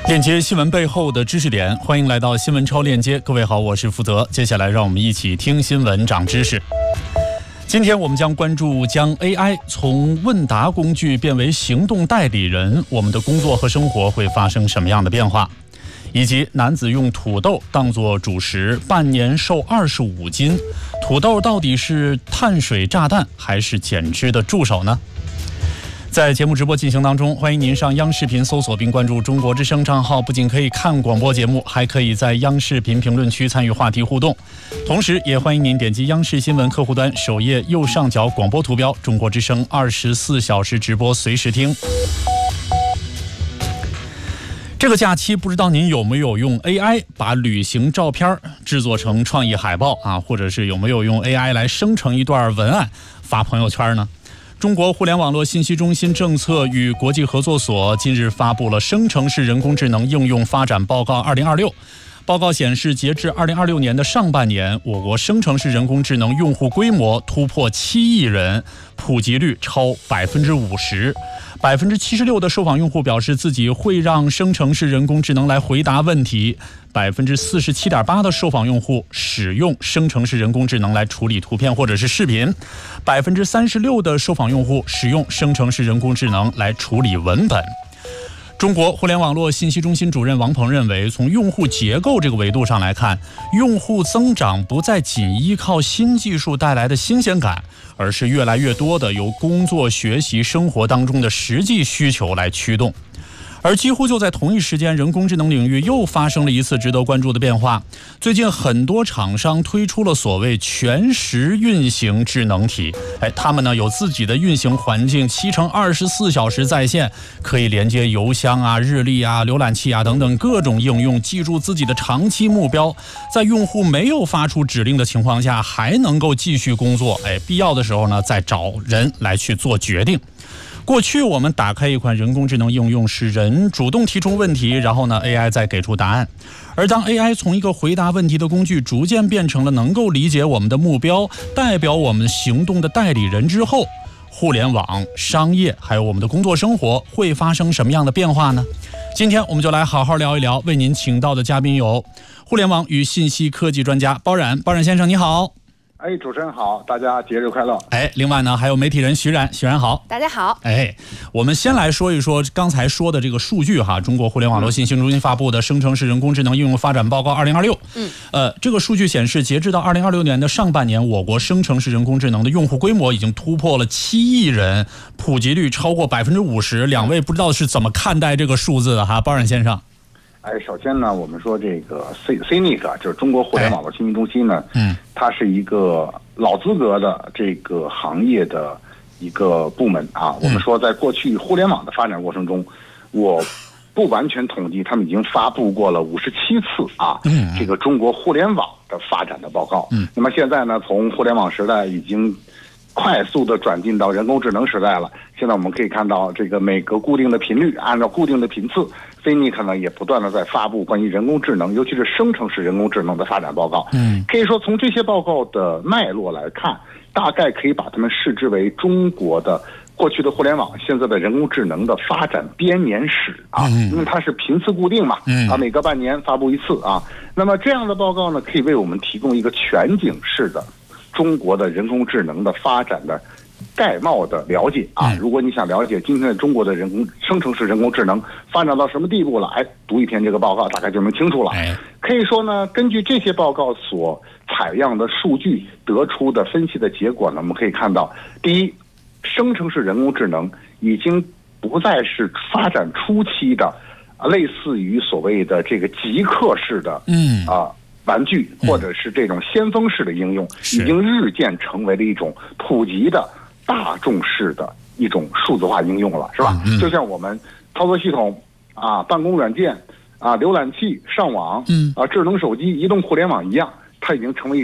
链接新闻背后的知识点，欢迎来到新闻超链接。各位好，我是福泽。接下来让我们一起听新闻长知识。今天我们将关注将 AI 从问答工具变为行动代理人，我们的工作和生活会发生什么样的变化？以及男子用土豆当作主食，半年瘦25斤，土豆到底是碳水炸弹还是减脂的助手呢？在节目直播进行当中，欢迎您上央视频搜索并关注中国之声账号，不仅可以看广播节目，还可以在央视频评论区参与话题互动。同时也欢迎您点击央视新闻客户端首页右上角广播图标，中国之声24小时直播随时听。这个假期不知道您有没有用 AI 把旅行照片制作成创意海报啊，或者是有没有用 AI 来生成一段文案发朋友圈呢？中国互联网络信息中心政策与国际合作所近日发布了生成式人工智能应用发展报告2026。报告显示，截至2026年的上半年，我国生成式人工智能用户规模突破7亿人，普及率超50%。76%的受访用户表示自己会让生成式人工智能来回答问题，47.8%的受访用户使用生成式人工智能来处理图片或者是视频，36%的受访用户使用生成式人工智能来处理文本。中国互联网络信息中心主任王鹏认为，从用户结构这个维度上来看，用户增长不再仅依靠新技术带来的新鲜感，而是越来越多的由工作、学习、生活当中的实际需求来驱动。而几乎就在同一时间，人工智能领域又发生了一次值得关注的变化。最近很多厂商推出了所谓全时运行智能体，他们呢有自己的运行环境，7×24小时在线，可以连接邮箱啊、日历啊、浏览器啊等等各种应用，记住自己的长期目标，在用户没有发出指令的情况下，还能够继续工作，必要的时候呢再找人来去做决定。过去我们打开一款人工智能应用，是人主动提出问题，然后呢 AI 再给出答案。而当 AI 从一个回答问题的工具逐渐变成了能够理解我们的目标，代表我们行动的代理人之后，互联网、商业还有我们的工作生活会发生什么样的变化呢？今天我们就来好好聊一聊。为您请到的嘉宾有互联网与信息科技专家包冉先生，你好。 主持人好，大家节日快乐。 另外呢，还有媒体人徐冉好， 大家好。 我们先来说一说刚才说的这个数据哈，中国互联网络信息中心发布的生成式人工智能应用发展报告2026。这个数据显示，截至到2026年的上半年，我国生成式人工智能的用户规模已经突破了7亿人，普及率超过50%。两位不知道是怎么看待这个数字的哈，包冉先生。 首先呢，我们说这个 CNIC 就是中国互联网络信息中心呢，它是一个老资格的这个行业的一个部门啊。我们说在过去互联网的发展过程中，我不完全统计，他们已经发布过了57次啊，这个中国互联网的发展的报告。那么现在呢，从互联网时代已经快速的转进到人工智能时代了。现在我们可以看到，这个每个固定的频率，按照固定的频次，CNIC 呢也不断的在发布关于人工智能，尤其是生成式人工智能的发展报告。可以说从这些报告的脉络来看，大概可以把它们视之为中国的过去的互联网，现在的人工智能的发展编年史啊，因为它是频次固定嘛，每隔半年发布一次啊。那么这样的报告呢，可以为我们提供一个全景式的中国的人工智能的发展的概貌的了解啊。如果你想了解今天的中国的生成式人工智能发展到什么地步了，读一篇这个报告大概就能清楚了。可以说呢，根据这些报告所采样的数据得出的分析的结果呢，我们可以看到，第一，生成式人工智能已经不再是发展初期的类似于所谓的这个极客式的玩具或者是这种先锋式的应用，已经日渐成为了一种普及的大众式的一种数字化应用了，是吧？就像我们操作系统啊、办公软件啊、浏览器、上网啊、智能手机、移动互联网一样，它已经成为